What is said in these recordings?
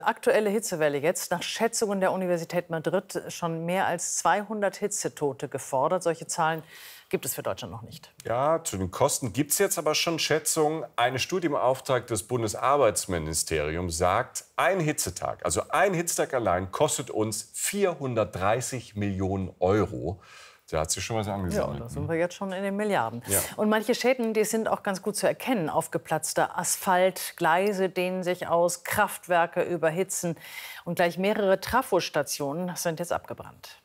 Aktuelle Hitzewelle jetzt. Nach Schätzungen der Universität Madrid schon mehr als 200 Hitzetote gefordert. Solche Zahlen gibt es für Deutschland noch nicht. Ja, zu den Kosten gibt es jetzt aber schon Schätzungen. Eine Studie im Auftrag des Bundesarbeitsministeriums sagt, ein Hitzetag, also ein Hitzetag allein, kostet uns 430 Millionen Euro. Da hat sich schon was angesammelt. Ja, da sind wir jetzt schon in den Milliarden. Ja. Und manche Schäden, die sind auch ganz gut zu erkennen. Aufgeplatzter Asphalt, Gleise dehnen sich aus, Kraftwerke überhitzen. Und gleich mehrere Trafostationen sind jetzt abgebrannt.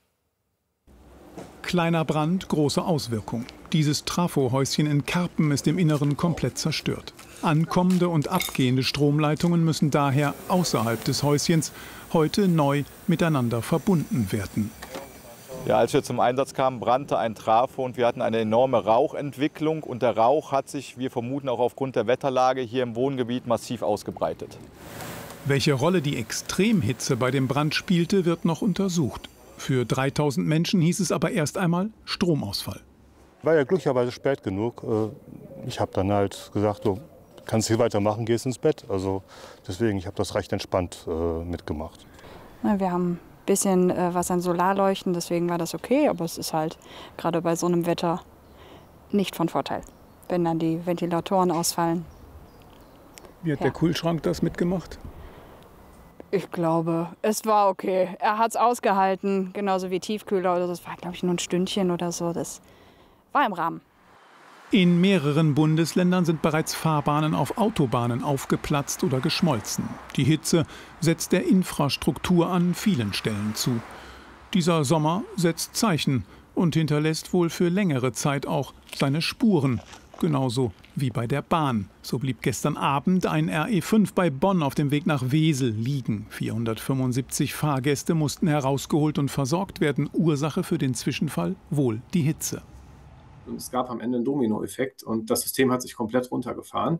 Kleiner Brand, große Auswirkung. Dieses Trafohäuschen in Karpen ist im Inneren komplett zerstört. Ankommende und abgehende Stromleitungen müssen daher außerhalb des Häuschens heute neu miteinander verbunden werden. Ja, als wir zum Einsatz kamen, brannte ein Trafo und wir hatten eine enorme Rauchentwicklung. Und der Rauch hat sich, wir vermuten auch aufgrund der Wetterlage, hier im Wohngebiet massiv ausgebreitet. Welche Rolle die Extremhitze bei dem Brand spielte, wird noch untersucht. Für 3000 Menschen hieß es aber erst einmal Stromausfall. War ja glücklicherweise spät genug. Ich habe dann halt gesagt, du kannst hier weitermachen, gehst ins Bett. Also deswegen, ich habe das recht entspannt mitgemacht. Wir haben ein bisschen was an Solarleuchten, deswegen war das okay. Aber es ist halt gerade bei so einem Wetter nicht von Vorteil, wenn dann die Ventilatoren ausfallen. Wie hat der Kühlschrank das mitgemacht? Ich glaube, es war okay. Er hat es ausgehalten, genauso wie Tiefkühler oder so. Das war, glaube ich, nur ein Stündchen oder so. Das war im Rahmen. In mehreren Bundesländern sind bereits Fahrbahnen auf Autobahnen aufgeplatzt oder geschmolzen. Die Hitze setzt der Infrastruktur an vielen Stellen zu. Dieser Sommer setzt Zeichen und hinterlässt wohl für längere Zeit auch seine Spuren. Genauso wie bei der Bahn. So blieb gestern Abend ein RE5 bei Bonn auf dem Weg nach Wesel liegen. 475 Fahrgäste mussten herausgeholt und versorgt werden. Ursache für den Zwischenfall wohl die Hitze. Es gab am Ende einen Dominoeffekt und das System hat sich komplett runtergefahren,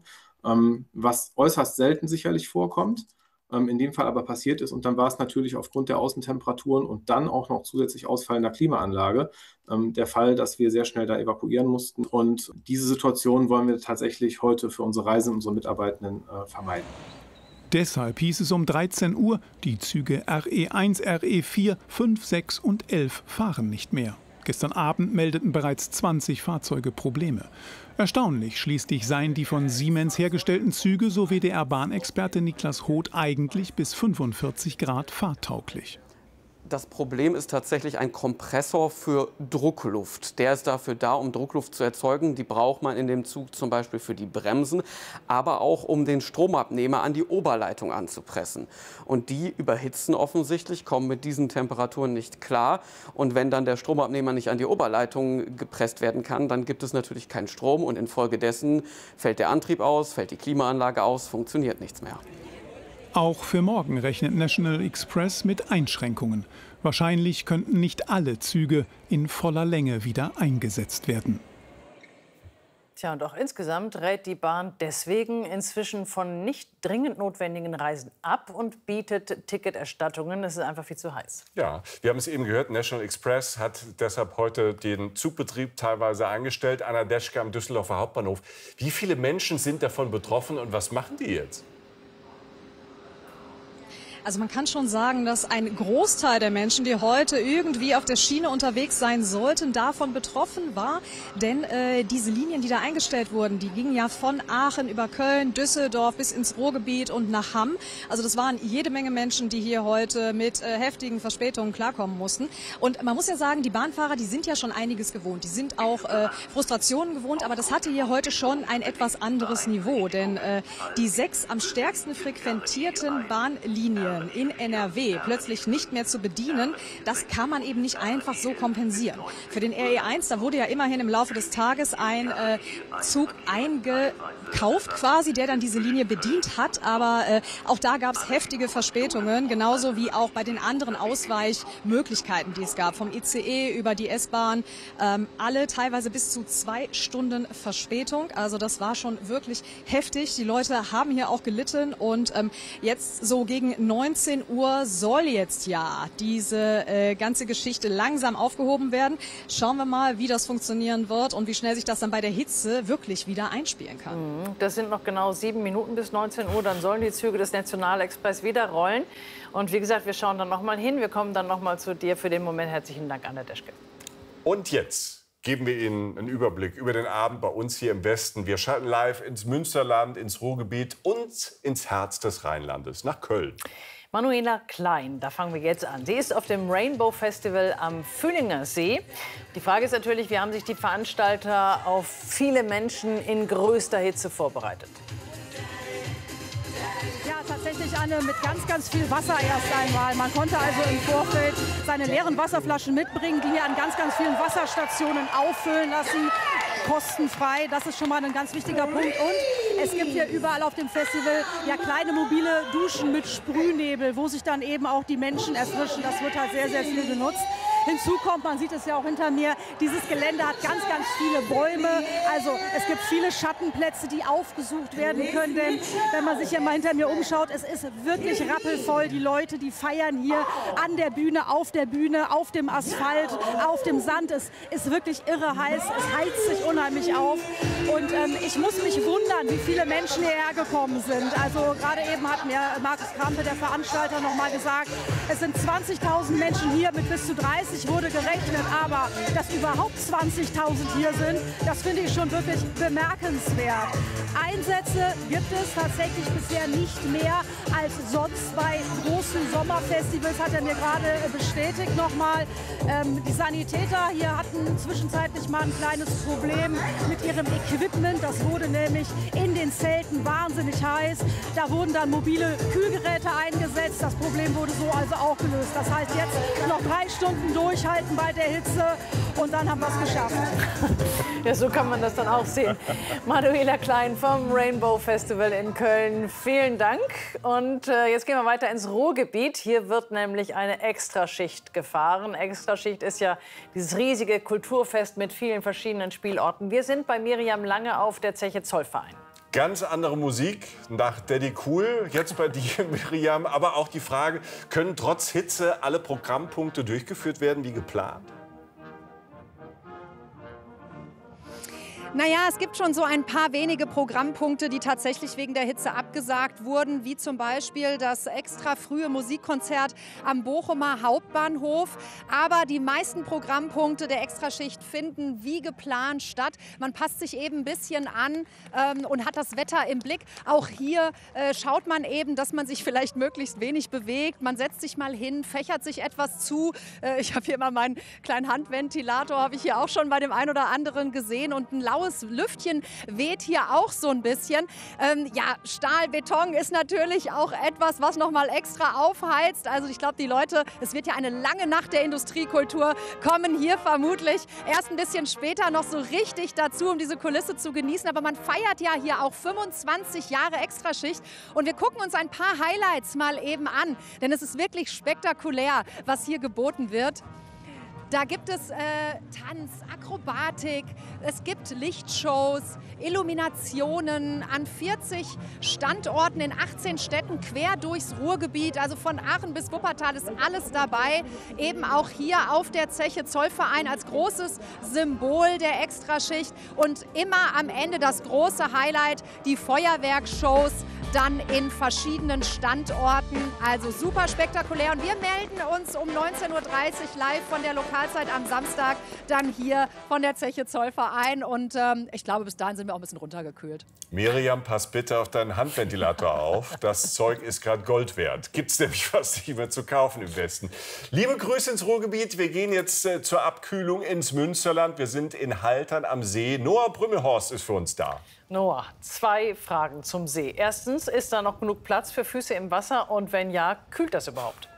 was äußerst selten sicherlich vorkommt, in dem Fall aber passiert ist. Und dann war es natürlich aufgrund der Außentemperaturen und dann auch noch zusätzlich ausfallender Klimaanlage der Fall, dass wir sehr schnell da evakuieren mussten. Und diese Situation wollen wir tatsächlich heute für unsere Reisenden, unsere Mitarbeitenden vermeiden. Deshalb hieß es um 13 Uhr, die Züge RE1, RE4, 5, 6 und 11 fahren nicht mehr. Gestern Abend meldeten bereits 20 Fahrzeuge Probleme. Erstaunlich schließlich seien die von Siemens hergestellten Züge, so WDR-Bahnexperte Niklas Hoth, eigentlich bis 45 Grad fahrtauglich. Das Problem ist tatsächlich ein Kompressor für Druckluft. Der ist dafür da, um Druckluft zu erzeugen. Die braucht man in dem Zug zum Beispiel für die Bremsen, aber auch um den Stromabnehmer an die Oberleitung anzupressen. Und die überhitzen offensichtlich, kommen mit diesen Temperaturen nicht klar. Und wenn dann der Stromabnehmer nicht an die Oberleitung gepresst werden kann, dann gibt es natürlich keinen Strom. Und infolgedessen fällt der Antrieb aus, fällt die Klimaanlage aus, funktioniert nichts mehr. Auch für morgen rechnet National Express mit Einschränkungen. Wahrscheinlich könnten nicht alle Züge in voller Länge wieder eingesetzt werden. Tja, und auch insgesamt rät die Bahn deswegen inzwischen von nicht dringend notwendigen Reisen ab und bietet Ticketerstattungen. Es ist einfach viel zu heiß. Ja, wir haben es eben gehört, National Express hat deshalb heute den Zugbetrieb teilweise eingestellt an der Deschke am Düsseldorfer Hauptbahnhof. Wie viele Menschen sind davon betroffen und was machen die jetzt? Also man kann schon sagen, dass ein Großteil der Menschen, die heute irgendwie auf der Schiene unterwegs sein sollten, davon betroffen war. Denn diese Linien, die da eingestellt wurden, die gingen ja von Aachen über Köln, Düsseldorf bis ins Ruhrgebiet und nach Hamm. Also das waren jede Menge Menschen, die hier heute mit heftigen Verspätungen klarkommen mussten. Und man muss ja sagen, die Bahnfahrer, die sind ja schon einiges gewohnt. Die sind auch Frustrationen gewohnt, aber das hatte hier heute schon ein etwas anderes Niveau. Denn die 6 am stärksten frequentierten Bahnlinien in NRW plötzlich nicht mehr zu bedienen, das kann man eben nicht einfach so kompensieren. Für den RE1, da wurde ja immerhin im Laufe des Tages ein Zug eingekauft quasi, der dann diese Linie bedient hat, aber auch da gab es heftige Verspätungen, genauso wie auch bei den anderen Ausweichmöglichkeiten, die es gab, vom ICE über die S-Bahn, alle teilweise bis zu 2 Stunden Verspätung, also das war schon wirklich heftig. Die Leute haben hier auch gelitten und jetzt so gegen 9 19 Uhr soll jetzt ja diese ganze Geschichte langsam aufgehoben werden. Schauen wir mal, wie das funktionieren wird und wie schnell sich das dann bei der Hitze wirklich wieder einspielen kann. Das sind noch genau 7 Minuten bis 19 Uhr. Dann sollen die Züge des Nationalexpress wieder rollen. Und wie gesagt, wir schauen dann noch mal hin. Wir kommen dann noch mal zu dir. Für den Moment herzlichen Dank, Anna Deschke. Und jetzt geben wir Ihnen einen Überblick über den Abend bei uns hier im Westen. Wir schalten live ins Münsterland, ins Ruhrgebiet und ins Herz des Rheinlandes, nach Köln. Manuela Klein, da fangen wir jetzt an. Sie ist auf dem Rainbow Festival am Fühlinger See. Die Frage ist natürlich, wie haben sich die Veranstalter auf viele Menschen in größter Hitze vorbereitet? Ja, tatsächlich mit ganz viel Wasser erst einmal. Man konnte also im Vorfeld seine leeren Wasserflaschen mitbringen, die hier an ganz vielen Wasserstationen auffüllen lassen. Kostenfrei, das ist schon mal ein ganz wichtiger Punkt. Und es gibt hier überall auf dem Festival ja kleine mobile Duschen mit Sprühnebel, wo sich dann eben auch die Menschen erfrischen. Das wird halt sehr viel genutzt. Hinzu kommt, man sieht es ja auch hinter mir, dieses Gelände hat ganz viele Bäume. Also es gibt viele Schattenplätze, die aufgesucht werden können. Denn wenn man sich hier mal hinter mir umschaut, es ist wirklich rappelvoll. Die Leute, die feiern hier an der Bühne, auf dem Asphalt, auf dem Sand. Es ist wirklich irre heiß. Es heizt sich unheimlich auf. Und ich muss mich wundern, wie viele Menschen hierher gekommen sind. Also gerade eben hat mir Markus Krampe, der Veranstalter, noch mal gesagt, es sind 20.000 Menschen hier mit bis zu 30 wurde gerechnet, aber dass überhaupt 20.000 hier sind, das finde ich schon wirklich bemerkenswert. Einsätze gibt es tatsächlich bisher nicht mehr als sonst bei großen Sommerfestivals, hat er mir gerade bestätigt nochmal. Die Sanitäter hier hatten zwischenzeitlich mal ein kleines Problem mit ihrem Equipment. Das wurde nämlich in den Zelten wahnsinnig heiß. Da wurden dann mobile Kühlgeräte eingesetzt. Das Problem wurde so also auch gelöst. Das heißt jetzt noch 3 Stunden durchhalten bei der Hitze und dann haben wir es geschafft. Ja, so kann man das dann auch sehen. Manuela Klein vom Rainbow Festival in Köln. Vielen Dank. Und jetzt gehen wir weiter ins Ruhrgebiet. Hier wird nämlich eine Extraschicht gefahren. Extraschicht ist ja dieses riesige Kulturfest mit vielen verschiedenen Spielorten. Wir sind bei Miriam Lange auf der Zeche Zollverein. Ganz andere Musik nach Daddy Cool, jetzt bei dir, Miriam. Aber auch die Frage, können trotz Hitze alle Programmpunkte durchgeführt werden wie geplant? Naja, es gibt schon so ein paar wenige Programmpunkte, die tatsächlich wegen der Hitze abgesagt wurden, wie zum Beispiel das extra frühe Musikkonzert am Bochumer Hauptbahnhof. Aber die meisten Programmpunkte der Extraschicht finden wie geplant statt. Man passt sich eben ein bisschen an und hat das Wetter im Blick. Auch hier schaut man eben, dass man sich vielleicht möglichst wenig bewegt. Man setzt sich mal hin, fächert sich etwas zu. Ich habe hier mal meinen kleinen Handventilator, habe ich hier auch schon bei dem einen oder anderen gesehen. Und ein laues Lüftchen weht hier auch so ein bisschen. Ja, Stahlbeton ist natürlich auch etwas, was noch mal extra aufheizt. Also ich glaube, die Leute, es wird ja eine lange Nacht der Industriekultur, kommen hier vermutlich erst ein bisschen später noch so richtig dazu, um diese Kulisse zu genießen. Aber man feiert ja hier auch 25 Jahre Extraschicht. Und wir gucken uns ein paar Highlights mal eben an. Denn es ist wirklich spektakulär, was hier geboten wird. Da gibt es Tanz, Akrobatik, es gibt Lichtshows, Illuminationen an 40 Standorten in 18 Städten quer durchs Ruhrgebiet. Also von Aachen bis Wuppertal ist alles dabei. Eben auch hier auf der Zeche Zollverein als großes Symbol der Extraschicht. Und immer am Ende das große Highlight, die Feuerwerkshows dann in verschiedenen Standorten. Also super spektakulär. Und wir melden uns um 19:30 Uhr live von der Lokalzeit am Samstag dann hier von der Zeche Zollverein. Und ich glaube, bis dahin sind wir auch ein bisschen runtergekühlt. Miriam, pass bitte auf deinen Handventilator auf. Das Zeug ist gerade Gold wert. Gibt es nämlich was nicht mehr zu kaufen im Westen. Liebe Grüße ins Ruhrgebiet. Wir gehen jetzt zur Abkühlung ins Münsterland. Wir sind in Haltern am See. Noah Brümmelhorst ist für uns da. Noah, 2 Fragen zum See. Erstens, ist da noch genug Platz für Füße im Wasser? Und wenn ja, kühlt das überhaupt?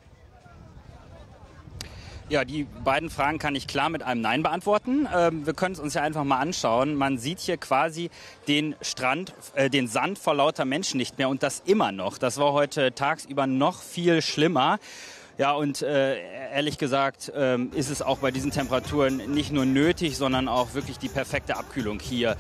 Ja, die beiden Fragen kann ich klar mit einem Nein beantworten. Wir können es uns ja einfach mal anschauen. Man sieht hier quasi den Strand, den Sand vor lauter Menschen nicht mehr. Und das immer noch. Das war heute tagsüber noch viel schlimmer. Ja, und ehrlich gesagt ist es auch bei diesen Temperaturen nicht nur nötig, sondern auch wirklich die perfekte Abkühlung hier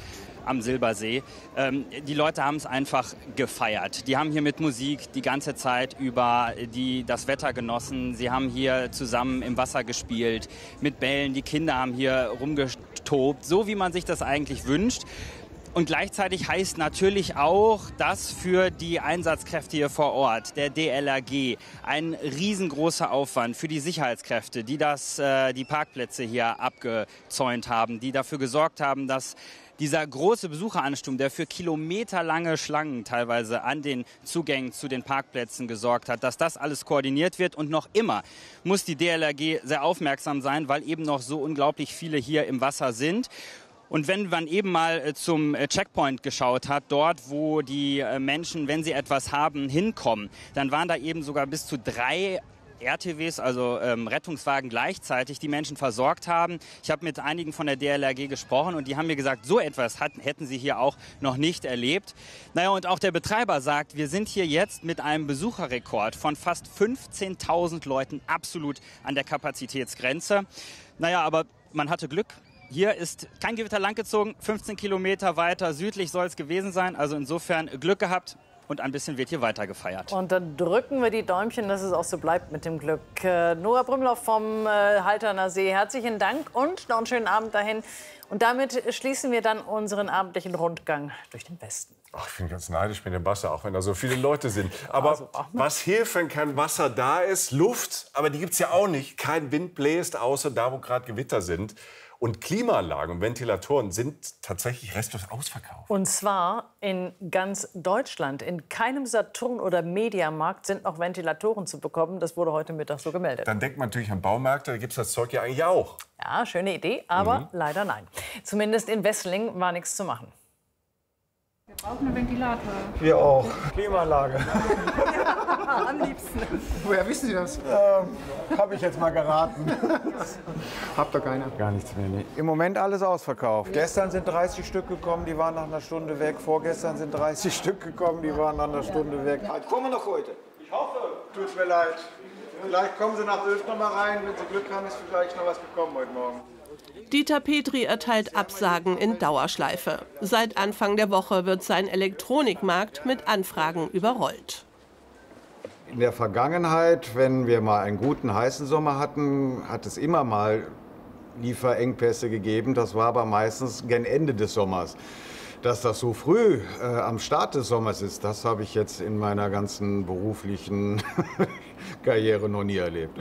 am Silbersee. Die Leute haben es einfach gefeiert. Die haben hier mit Musik die ganze Zeit über das Wetter genossen. Sie haben hier zusammen im Wasser gespielt, mit Bällen. Die Kinder haben hier rumgetobt, so wie man sich das eigentlich wünscht. Und gleichzeitig heißt natürlich auch, dass für die Einsatzkräfte hier vor Ort, der DLRG, ein riesengroßer Aufwand für die Sicherheitskräfte, die die Parkplätze hier abgezäunt haben, die dafür gesorgt haben, dass dieser große Besucheransturm, der für kilometerlange Schlangen teilweise an den Zugängen zu den Parkplätzen gesorgt hat, dass das alles koordiniert wird. Und noch immer muss die DLRG sehr aufmerksam sein, weil eben noch so unglaublich viele hier im Wasser sind. Und wenn man eben mal zum Checkpoint geschaut hat, dort wo die Menschen, wenn sie etwas haben, hinkommen, dann waren da eben sogar bis zu 3 RTWs, also Rettungswagen gleichzeitig, die Menschen versorgt haben. Ich habe mit einigen von der DLRG gesprochen und die haben mir gesagt, so etwas hätten sie hier auch noch nicht erlebt. Naja, und auch der Betreiber sagt, wir sind hier jetzt mit einem Besucherrekord von fast 15.000 Leuten absolut an der Kapazitätsgrenze. Naja, aber man hatte Glück. Hier ist kein Gewitter langgezogen, 15 Kilometer weiter südlich soll es gewesen sein. Also insofern Glück gehabt und ein bisschen wird hier weiter gefeiert. Und dann drücken wir die Däumchen, dass es auch so bleibt mit dem Glück. Nora Brümloff vom Halterner See, herzlichen Dank und noch einen schönen Abend dahin. Und damit schließen wir dann unseren abendlichen Rundgang durch den Westen. Ach, ich bin ganz neidisch mit dem Wasser, auch wenn da so viele Leute sind. Aber was hilft, wenn kein Wasser da ist? Luft, aber die gibt es ja auch nicht. Kein Wind bläst, außer da, wo gerade Gewitter sind. Und Klimaanlagen und Ventilatoren sind tatsächlich restlos ausverkauft. Und zwar in ganz Deutschland. In keinem Saturn- oder Mediamarkt sind noch Ventilatoren zu bekommen. Das wurde heute Mittag so gemeldet. Dann denkt man natürlich an Baumärkte, da gibt es das Zeug ja eigentlich auch. Ja, schöne Idee, aber leider nein. Zumindest in Wesseling war nichts zu machen. Wir brauchen einen Ventilator. Wir auch. Klimaanlage. Ja, am liebsten. Woher wissen Sie das? Habe ich jetzt mal geraten. Habt ihr keine? Gar nichts mehr, nee. Im Moment alles ausverkauft. Gestern sind 30 Stück gekommen, die waren nach einer Stunde weg. Vorgestern sind 30 Stück gekommen, die waren nach einer Stunde weg. Kommen noch heute. Ich hoffe. Tut's mir leid. Vielleicht kommen Sie nach 11 noch mal rein. Wenn Sie Glück haben, ist vielleicht noch was gekommen heute Morgen. Dieter Petri erteilt Absagen in Dauerschleife. Seit Anfang der Woche wird sein Elektronikmarkt mit Anfragen überrollt. In der Vergangenheit, wenn wir mal einen guten heißen Sommer hatten, hat es immer mal Lieferengpässe gegeben. Das war aber meistens gegen Ende des Sommers. Dass das so früh am Start des Sommers ist, das habe ich jetzt in meiner ganzen beruflichen Karriere noch nie erlebt.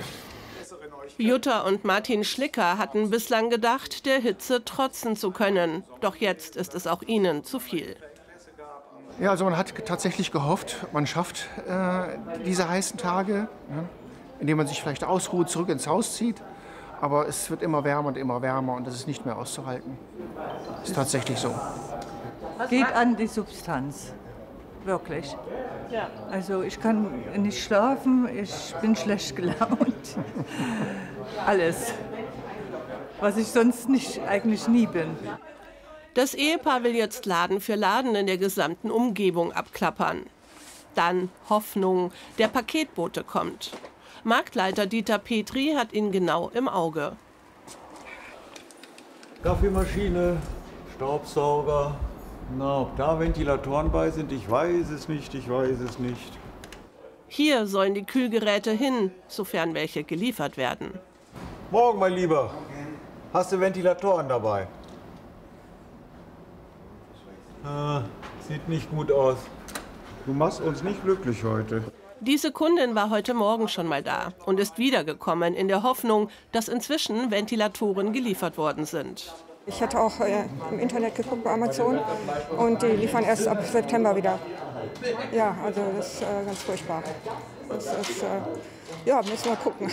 Jutta und Martin Schlicker hatten bislang gedacht, der Hitze trotzen zu können. Doch jetzt ist es auch ihnen zu viel. Ja, also man hat tatsächlich gehofft, man schafft diese heißen Tage, indem man sich vielleicht ausruht, zurück ins Haus zieht. Aber es wird immer wärmer und das ist nicht mehr auszuhalten. Das ist tatsächlich so. Geht an die Substanz, wirklich. Ja. Also ich kann nicht schlafen, ich bin schlecht gelaunt. Alles, was ich sonst eigentlich nie bin. Das Ehepaar will jetzt Laden für Laden in der gesamten Umgebung abklappern. Dann Hoffnung, der Paketbote kommt. Marktleiter Dieter Petri hat ihn genau im Auge. Kaffeemaschine, Staubsauger. Na, ob da Ventilatoren bei sind, ich weiß es nicht, Hier sollen die Kühlgeräte hin, sofern welche geliefert werden. Morgen, mein Lieber. Hast du Ventilatoren dabei? Sieht nicht gut aus. Du machst uns nicht glücklich heute. Diese Kundin war heute Morgen schon mal da und ist wiedergekommen in der Hoffnung, dass inzwischen Ventilatoren geliefert worden sind. Ich hatte auch im Internet geguckt bei Amazon und die liefern erst ab September wieder. Ja, also das ist ganz furchtbar. Das ist, ja, müssen wir gucken.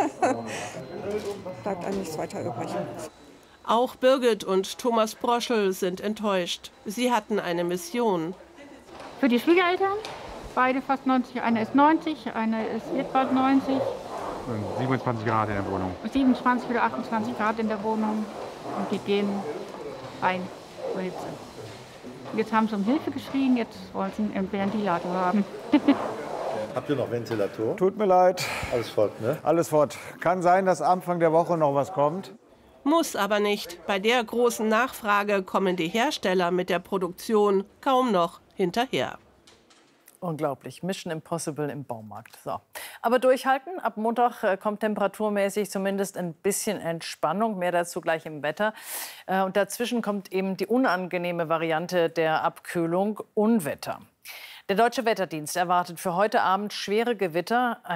Bleibt einem nichts weiter übrig. Auch Birgit und Thomas Broschel sind enttäuscht. Sie hatten eine Mission. Für die Schwiegereltern, beide fast 90. Einer ist 90, einer wird bald 90. 27 Grad in der Wohnung. 27 oder 28 Grad in der Wohnung. Und die gehen rein zur Hitze. Jetzt haben sie um Hilfe geschrien, jetzt wollen sie einen Ventilator haben. Habt ihr noch Ventilator? Tut mir leid. Alles fort, ne? Alles fort. Kann sein, dass Anfang der Woche noch was kommt. Muss aber nicht. Bei der großen Nachfrage kommen die Hersteller mit der Produktion kaum noch hinterher. Unglaublich. Mission Impossible im Baumarkt. So. Aber durchhalten. Ab Montag kommt temperaturmäßig zumindest ein bisschen Entspannung. Mehr dazu gleich im Wetter. Und dazwischen kommt eben die unangenehme Variante der Abkühlung, Unwetter. Der Deutsche Wetterdienst erwartet für heute Abend schwere Gewitter.